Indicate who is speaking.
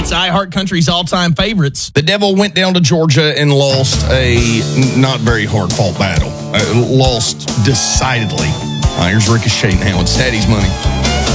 Speaker 1: It's iHeart Country's all-time favorites.
Speaker 2: The Devil went down to Georgia and lost a not very hard-fought battle. Lost decidedly. Here's Ricochet now. It's Daddy's money.